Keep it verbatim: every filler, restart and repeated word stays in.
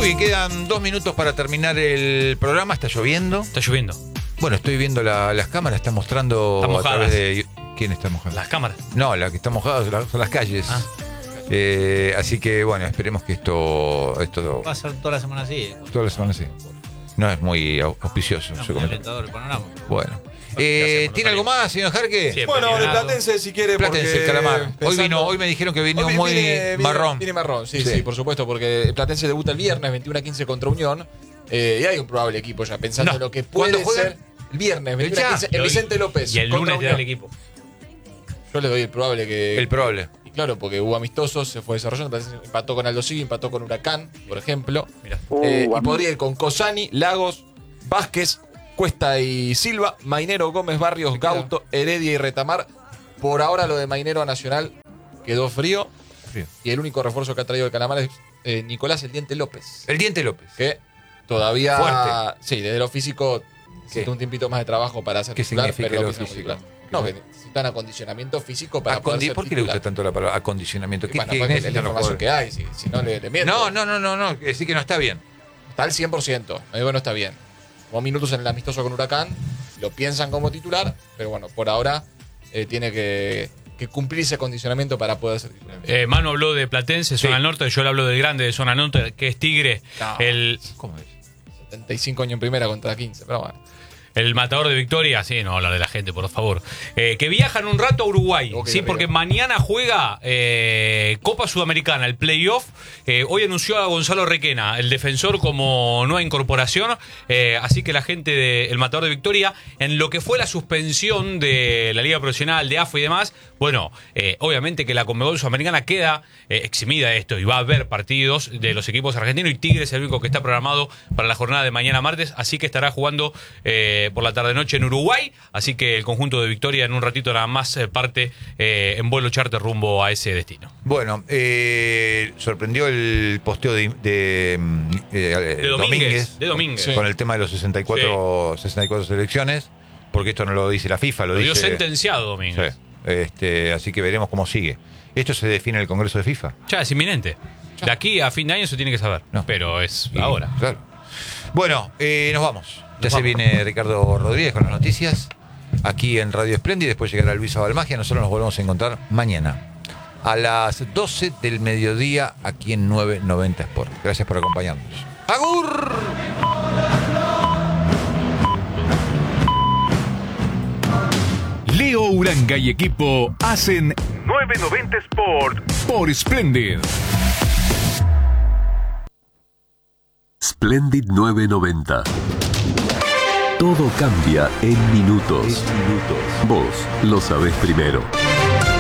Muy bien, quedan dos minutos para terminar el programa. Está lloviendo. Está lloviendo. Bueno, estoy viendo la, las cámaras, está mostrando Están a mojadas. través de... ¿Quién está mojado? Las cámaras. No, la que está mojada son las, son las calles. Ah. Eh, así que, bueno, esperemos que esto... esto Va a ser toda la semana así. eh. toda la semana así. No es muy au- auspicioso. No, ese muy comentario. alentador el panorama. Bueno. Eh, ¿Tiene algo más, señor Jarque? Sí. Bueno, de Platense, Platense si quiere. Platense, el porque calamar. Hoy pensando- vino, hoy me dijeron que vino Hoy muy viene- viene- marrón. Viene marrón, sí, Sí. sí, por supuesto, porque el Platense debuta el viernes veintiuno a quince contra Unión. Eh, y hay un probable equipo ya, pensando No. en lo que puede ¿Cuándo juegan? ser el viernes veintiuno a quince Y en hoy- Vicente López. Y el contra lunes te da el Unión. equipo. Yo le doy el probable que. El probable. Y claro, porque hubo amistosos, se fue desarrollando. Platense empató con Aldo Civi, empató con Huracán, por ejemplo. Mirá. Eh, y podría ir con Cosani, Lagos, Vázquez, Cuesta y Silva, Mainero, Gómez, Barrios, Gauto, Heredia y Retamar. Por ahora lo de Mainero a Nacional quedó frío. Frío. Y el único refuerzo que ha traído el Calamar es eh, Nicolás El Diente López. El Diente López. Que todavía. Fuerte. Sí, desde lo físico necesita un tiempito más de trabajo para ser ¿Qué titular, significa pero lo lo físico? físico? No, que necesitan acondicionamiento físico para poder Acondi- ser ¿Por qué le gusta titular. tanto la palabra acondicionamiento? ¿Qué, Bueno, qué porque es la necesitan los información jugadores? que hay, si, si no le, le miento. No, no, no, no, no, que decir que no está bien. Está al cien por ciento. No digo que no está bien. Hubo minutos en el amistoso con Huracán, lo piensan como titular, pero bueno, por ahora eh, tiene que, que cumplir ese condicionamiento para poder ser titular. Eh, Manu habló de Platense, zona Sí. norte. Yo le hablo del grande de zona norte, que es Tigre. No. El, ¿Cómo es? setenta y cinco años en primera contra quince, pero bueno. el matador de Victoria. Sí, no hablar de la gente, por favor. Eh, que viajan un rato a Uruguay. Ok, sí, ok. porque mañana juega eh, Copa Sudamericana, el playoff. Eh, hoy anunció a Gonzalo Requena, el defensor, como nueva incorporación. Eh, así que la gente del matador de Victoria, en lo que fue la suspensión de la Liga Profesional, de A F A y demás, bueno, eh, obviamente que la Conmebol Sudamericana queda eh, eximida de esto y va a haber partidos de los equipos argentinos, y Tigre es el único que está programado para la jornada de mañana martes, así que estará jugando eh, por la tarde-noche en Uruguay, así que el conjunto de Victoria en un ratito nada más eh, parte eh, en vuelo charter rumbo a ese destino. Bueno, eh, sorprendió el posteo de, de, eh, De Domínguez, de Domínguez. con el tema de los sesenta y cuatro, sesenta y cuatro selecciones, porque esto no lo dice la FIFA, lo, Lo dio dice... sentenciado, Domínguez. Sí. Este, así que veremos cómo sigue. Esto se define en el Congreso de FIFA. Ya, es inminente. De aquí a fin de año se tiene que saber, No. pero es Y- ahora. Claro. Bueno, eh, nos vamos. Ya Nos se vamos. viene Ricardo Rodríguez con las noticias aquí en Radio Espléndida. Después llegará Luis Abalmagia. Nosotros nos volvemos a encontrar mañana a las doce del mediodía aquí en nueve noventa Sport. Gracias por acompañarnos. ¡Agur! Leo Uranga y equipo hacen nueve noventa Sport por Splendid. Splendid nueve noventa. Todo cambia en minutos. Vos lo sabés primero.